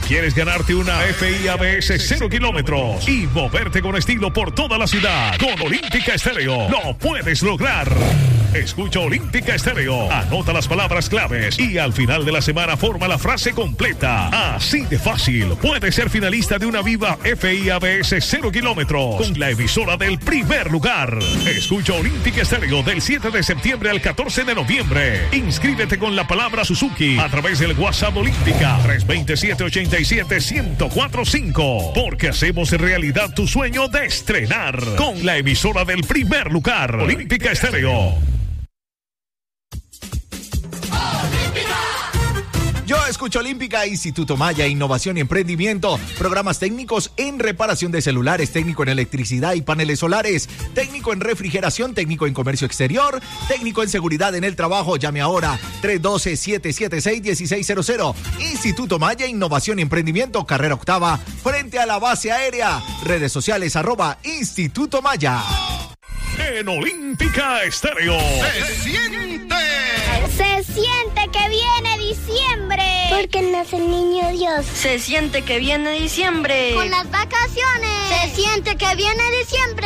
¿Quieres ganarte una FIABS 0 kilómetros y moverte con estilo por toda la ciudad? Con Olímpica Estéreo lo puedes lograr. Escucha Olímpica Estéreo, anota las palabras claves y al final de la semana forma la frase completa. Así de fácil, puedes ser finalista de una Viva FIABS 0 kilómetros con la emisora del primer lugar. Escucha Olímpica Estéreo del 7 de septiembre al 14 de noviembre. Inscríbete con la palabra Suzuki a través del WhatsApp Olímpica 320-787-1045, porque hacemos realidad tu sueño de estrenar con la emisora del primer lugar. Olímpica Estéreo. Yo escucho Olímpica, Instituto Maya, Innovación y Emprendimiento, programas técnicos en reparación de celulares, técnico en electricidad y paneles solares, técnico en refrigeración, técnico en comercio exterior, técnico en seguridad en el trabajo. Llame ahora 312-776-1600. Instituto Maya, Innovación y Emprendimiento, carrera octava, frente a la base aérea. Redes sociales @Instituto Maya. En Olímpica Estéreo. Se siente que viene diciembre. Porque nace el niño Dios. Se siente que viene diciembre. Con las vacaciones. Se siente que viene diciembre.